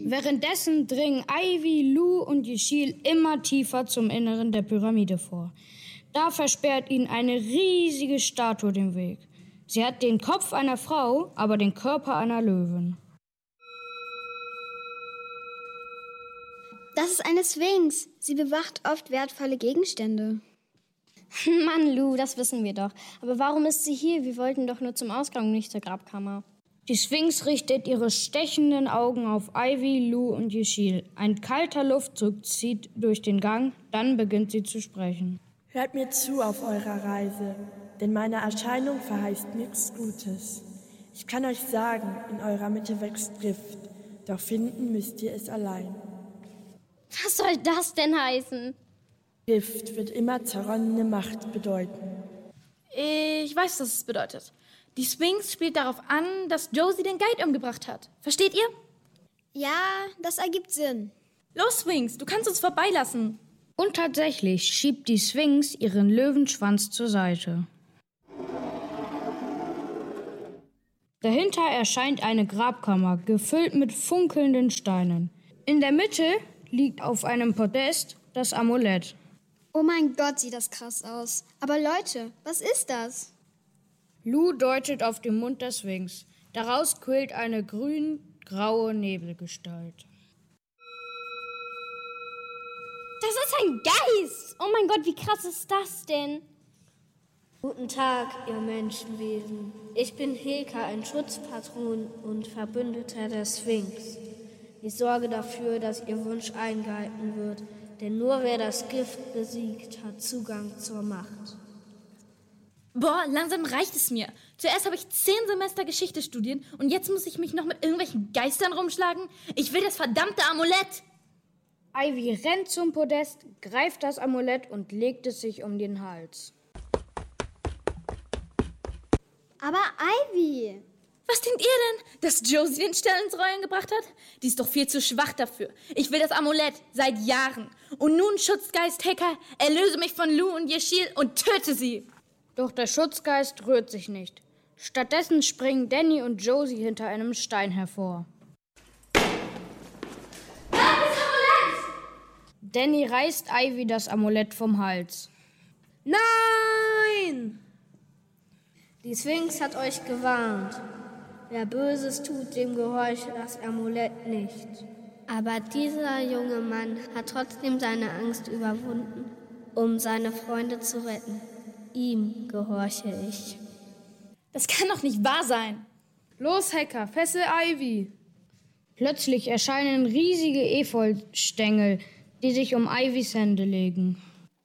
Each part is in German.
Währenddessen dringen Ivy, Lou und Yeşil immer tiefer zum Inneren der Pyramide vor. Da versperrt ihnen eine riesige Statue den Weg. Sie hat den Kopf einer Frau, aber den Körper einer Löwin. Das ist eine Sphinx. Sie bewacht oft wertvolle Gegenstände. Mann, Lou, das wissen wir doch. Aber warum ist sie hier? Wir wollten doch nur zum Ausgang, nicht zur Grabkammer. Die Sphinx richtet ihre stechenden Augen auf Ivy, Lou und Yeşil. Ein kalter Luftzug zieht durch den Gang, dann beginnt sie zu sprechen. Hört mir zu auf eurer Reise, denn meine Erscheinung verheißt nichts Gutes. Ich kann euch sagen, in eurer Mitte wächst Gift, doch finden müsst ihr es allein. Was soll das denn heißen? Gift wird immer zerronnene Macht bedeuten. Ich weiß, was es bedeutet. Die Sphinx spielt darauf an, dass Josie den Guide umgebracht hat. Versteht ihr? Ja, das ergibt Sinn. Los, Sphinx, du kannst uns vorbeilassen. Und tatsächlich schiebt die Sphinx ihren Löwenschwanz zur Seite. Dahinter erscheint eine Grabkammer, gefüllt mit funkelnden Steinen. In der Mitte liegt auf einem Podest das Amulett. Oh mein Gott, sieht das krass aus. Aber Leute, was ist das? Lou deutet auf den Mund der Sphinx. Daraus quillt eine grün-graue Nebelgestalt. Das ist ein Geist! Oh mein Gott, wie krass ist das denn? Guten Tag, ihr Menschenwesen. Ich bin Heka, ein Schutzpatron und Verbündeter der Sphinx. Ich sorge dafür, dass ihr Wunsch eingehalten wird, denn nur wer das Gift besiegt, hat Zugang zur Macht. Boah, langsam reicht es mir. Zuerst habe ich 10 Semester Geschichte studiert und jetzt muss ich mich noch mit irgendwelchen Geistern rumschlagen? Ich will das verdammte Amulett! Ivy rennt zum Podest, greift das Amulett und legt es sich um den Hals. Aber Ivy! Was denkt ihr denn, dass Josie den Stern ins Rollen gebracht hat? Die ist doch viel zu schwach dafür. Ich will das Amulett seit Jahren. Und nun, Schutzgeist Hacker, erlöse mich von Lou und Yeşil und töte sie. Doch der Schutzgeist rührt sich nicht. Stattdessen springen Danny und Josie hinter einem Stein hervor. Danny reißt Ivy das Amulett vom Hals. Nein! Die Sphinx hat euch gewarnt. Wer Böses tut, dem gehorche das Amulett nicht. Aber dieser junge Mann hat trotzdem seine Angst überwunden, um seine Freunde zu retten. Ihm gehorche ich. Das kann doch nicht wahr sein. Los, Hacker, fessel Ivy! Plötzlich erscheinen riesige Efeustängel, die sich um Ivys Hände legen.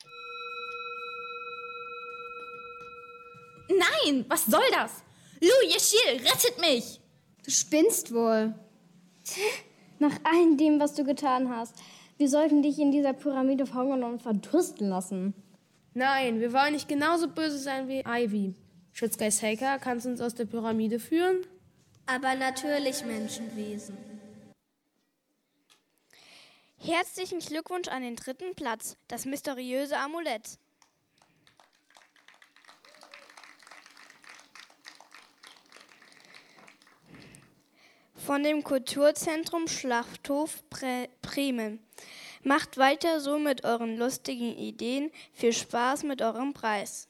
Nein, was soll das? Lou, Yeşil, rettet mich! Du spinnst wohl. Nach all dem, was du getan hast. Wir sollten dich in dieser Pyramide verhungern und verdursten lassen. Nein, wir wollen nicht genauso böse sein wie Ivy. Schutzgeist Hacker, kannst du uns aus der Pyramide führen? Aber natürlich, Menschenwesen. Herzlichen Glückwunsch an den 3. Platz, das mysteriöse Amulett. Von dem Kulturzentrum Schlachthof Bremen. Macht weiter so mit euren lustigen Ideen. Viel Spaß mit eurem Preis.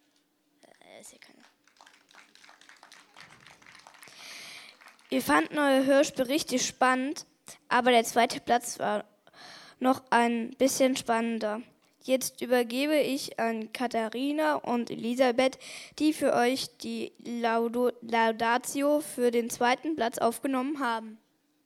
Wir fanden euer Hörspiel richtig spannend, aber der 2. Platz war noch ein bisschen spannender. Jetzt übergebe ich an Katharina und Elisabeth, die für euch die Laudatio für den 2. Platz aufgenommen haben.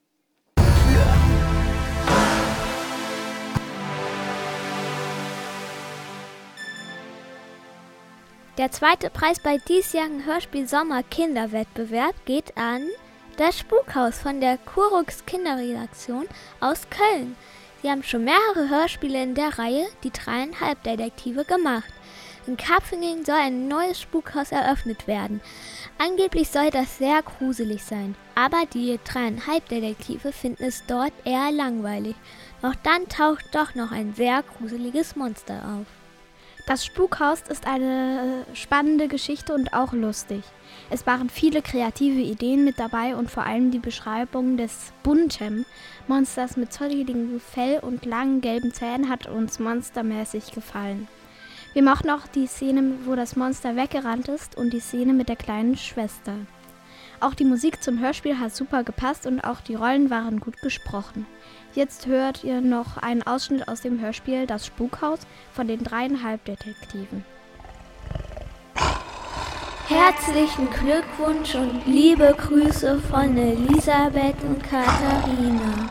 Der 2. Preis bei diesjährigen Hörspiel Sommer Kinderwettbewerb geht an das Spukhaus von der Kurux Kinderredaktion aus Köln. Sie haben schon mehrere Hörspiele in der Reihe Die 3,5 Detektive gemacht. In Karpfengen soll ein neues Spukhaus eröffnet werden. Angeblich soll das sehr gruselig sein, aber die 3,5 Detektive finden es dort eher langweilig. Doch dann taucht doch noch ein sehr gruseliges Monster auf. Das Spukhaus ist eine spannende Geschichte und auch lustig. Es waren viele kreative Ideen mit dabei und vor allem die Beschreibung des bunten Monsters mit zolligem Fell und langen gelben Zähnen hat uns monstermäßig gefallen. Wir mochten auch die Szene, wo das Monster weggerannt ist und die Szene mit der kleinen Schwester. Auch die Musik zum Hörspiel hat super gepasst und auch die Rollen waren gut gesprochen. Jetzt hört ihr noch einen Ausschnitt aus dem Hörspiel Das Spukhaus von den 3,5 Detektiven. Herzlichen Glückwunsch und liebe Grüße von Elisabeth und Katharina.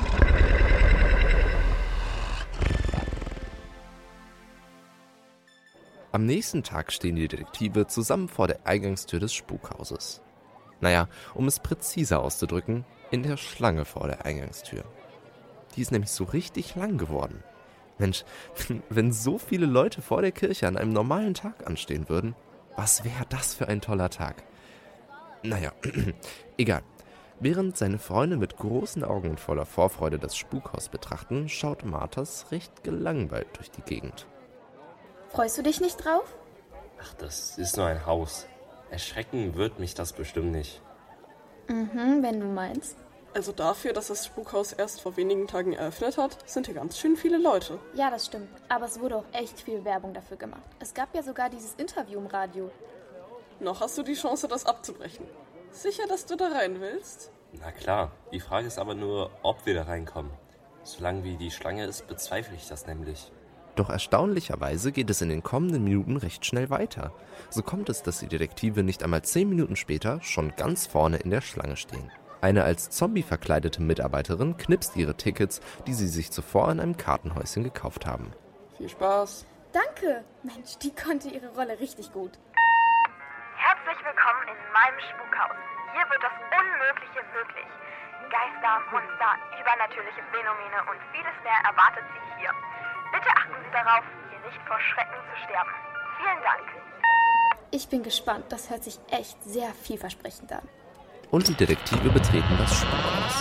Am nächsten Tag stehen die Detektive zusammen vor der Eingangstür des Spukhauses. Naja, um es präziser auszudrücken, in der Schlange vor der Eingangstür. Die ist nämlich so richtig lang geworden. Mensch, wenn so viele Leute vor der Kirche an einem normalen Tag anstehen würden, was wäre das für ein toller Tag? Naja, egal. Während seine Freunde mit großen Augen und voller Vorfreude das Spukhaus betrachten, schaut Marthas recht gelangweilt durch die Gegend. Freust du dich nicht drauf? Ach, das ist nur ein Haus. Erschrecken wird mich das bestimmt nicht. Wenn du meinst. Also dafür, dass das Spukhaus erst vor wenigen Tagen eröffnet hat, sind hier ganz schön viele Leute. Ja, das stimmt. Aber es wurde auch echt viel Werbung dafür gemacht. Es gab ja sogar dieses Interview im Radio. Noch hast du die Chance, das abzubrechen. Sicher, dass du da rein willst? Na klar, die Frage ist aber nur, ob wir da reinkommen. Solange wie die Schlange ist, bezweifle ich das nämlich. Doch erstaunlicherweise geht es in den kommenden Minuten recht schnell weiter. So kommt es, dass die Detektive nicht einmal 10 Minuten später schon ganz vorne in der Schlange stehen. Eine als Zombie verkleidete Mitarbeiterin knipst ihre Tickets, die sie sich zuvor in einem Kartenhäuschen gekauft haben. Viel Spaß. Danke. Mensch, die konnte ihre Rolle richtig gut. Herzlich willkommen in meinem Spukhaus. Hier wird das Unmögliche möglich. Geister, Monster, übernatürliche Phänomene und vieles mehr erwartet Sie hier. Bitte achten Sie darauf, hier nicht vor Schrecken zu sterben. Vielen Dank. Ich bin gespannt. Das hört sich echt sehr vielversprechend an. Und die Detektive betreten das Spukhaus.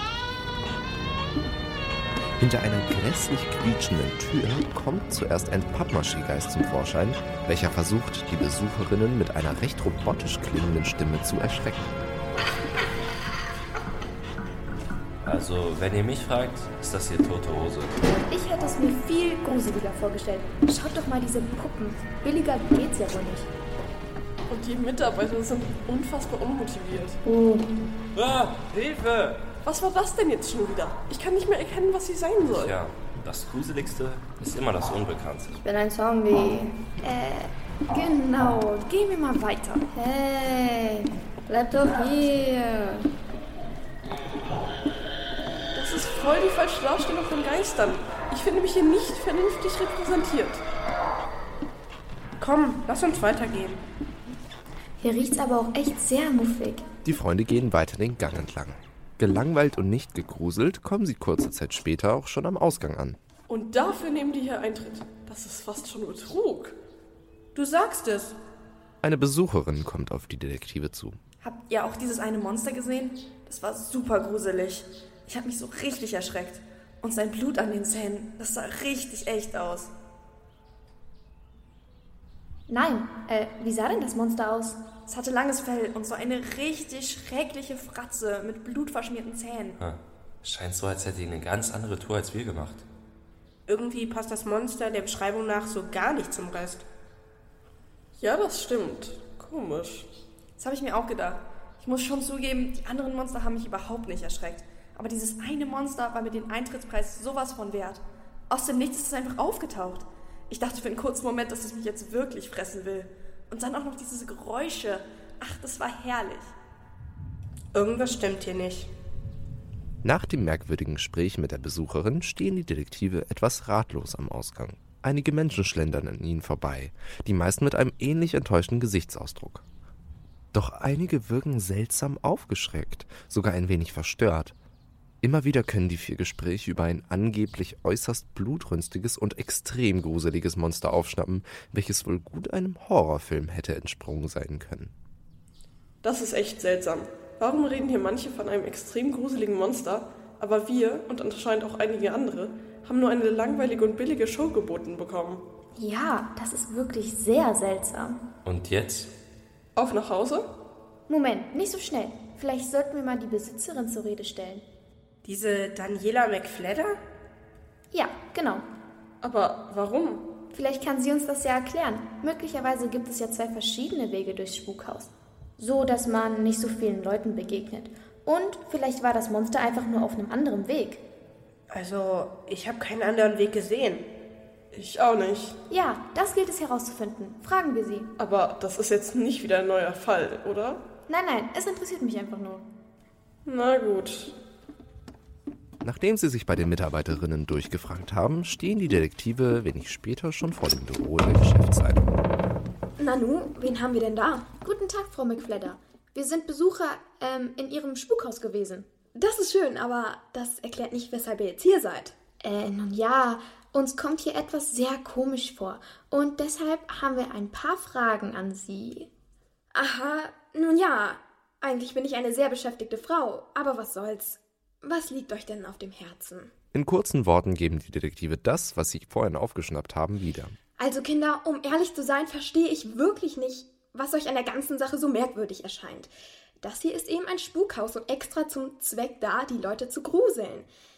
Hinter einer grässlich quietschenden Tür kommt zuerst ein Pappmaché-Geist zum Vorschein, welcher versucht, die Besucherinnen mit einer recht robotisch klingenden Stimme zu erschrecken. Also, wenn ihr mich fragt, ist das hier tote Hose. Ich hätte es mir viel gruseliger vorgestellt. Schaut doch mal diese Puppen. Billiger geht's ja wohl nicht. Und die Mitarbeiter sind unfassbar unmotiviert. Oh. Ah, Hilfe! Was war das denn jetzt schon wieder? Ich kann nicht mehr erkennen, was sie sein soll. Ja, das Gruseligste ist immer das Unbekannte. Ich bin ein Zombie. Genau. Gehen wir mal weiter. Hey, bleib doch hier. Das ist voll die falsche Darstellung von Geistern. Ich finde mich hier nicht vernünftig repräsentiert. Komm, lass uns weitergehen. Hier riecht's aber auch echt sehr muffig. Die Freunde gehen weiter den Gang entlang. Gelangweilt und nicht gegruselt kommen sie kurze Zeit später auch schon am Ausgang an. Und dafür nehmen die hier Eintritt. Das ist fast schon Betrug. Du sagst es. Eine Besucherin kommt auf die Detektive zu. Habt ihr auch dieses eine Monster gesehen? Das war super gruselig. Ich habe mich so richtig erschreckt. Und sein Blut an den Zähnen, das sah richtig echt aus. Nein, wie sah denn das Monster aus? Es hatte langes Fell und so eine richtig schreckliche Fratze mit blutverschmierten Zähnen. Scheint so, als hätte ihn eine ganz andere Tour als wir gemacht. Irgendwie passt das Monster der Beschreibung nach so gar nicht zum Rest. Ja, das stimmt. Komisch. Das habe ich mir auch gedacht. Ich muss schon zugeben, die anderen Monster haben mich überhaupt nicht erschreckt. Aber dieses eine Monster war mir den Eintrittspreis sowas von wert. Aus dem Nichts ist es einfach aufgetaucht. Ich dachte für einen kurzen Moment, dass es mich jetzt wirklich fressen will. Und dann auch noch diese Geräusche. Ach, das war herrlich. Irgendwas stimmt hier nicht. Nach dem merkwürdigen Gespräch mit der Besucherin stehen die Detektive etwas ratlos am Ausgang. Einige Menschen schlendern an ihnen vorbei, die meisten mit einem ähnlich enttäuschten Gesichtsausdruck. Doch einige wirken seltsam aufgeschreckt, sogar ein wenig verstört. Immer wieder können die 4 Gespräche über ein angeblich äußerst blutrünstiges und extrem gruseliges Monster aufschnappen, welches wohl gut einem Horrorfilm hätte entsprungen sein können. Das ist echt seltsam. Warum reden hier manche von einem extrem gruseligen Monster, aber wir, und anscheinend auch einige andere, haben nur eine langweilige und billige Show geboten bekommen? Ja, das ist wirklich sehr seltsam. Und jetzt? Auf nach Hause? Moment, nicht so schnell. Vielleicht sollten wir mal die Besitzerin zur Rede stellen. Diese Daniela McFladder? Ja, genau. Aber warum? Vielleicht kann sie uns das ja erklären. Möglicherweise gibt es ja 2 verschiedene Wege durchs Spukhaus. So, dass man nicht so vielen Leuten begegnet. Und vielleicht war das Monster einfach nur auf einem anderen Weg. Also, ich habe keinen anderen Weg gesehen. Ich auch nicht. Ja, das gilt es herauszufinden. Fragen wir sie. Aber das ist jetzt nicht wieder ein neuer Fall, oder? Nein, es interessiert mich einfach nur. Na gut. Nachdem sie sich bei den Mitarbeiterinnen durchgefragt haben, stehen die Detektive wenig später schon vor dem Büro in der Geschäftszeitung. Nanu, wen haben wir denn da? Guten Tag, Frau McFladder. Wir sind Besucher in Ihrem Spukhaus gewesen. Das ist schön, aber das erklärt nicht, weshalb ihr jetzt hier seid. Nun ja, uns kommt hier etwas sehr komisch vor. Und deshalb haben wir ein paar Fragen an Sie. Aha, nun ja, eigentlich bin ich eine sehr beschäftigte Frau, aber was soll's. Was liegt euch denn auf dem Herzen? In kurzen Worten geben die Detektive das, was sie vorhin aufgeschnappt haben, wieder. Also Kinder, um ehrlich zu sein, verstehe ich wirklich nicht, was euch an der ganzen Sache so merkwürdig erscheint. Das hier ist eben ein Spukhaus und extra zum Zweck da, die Leute zu gruseln.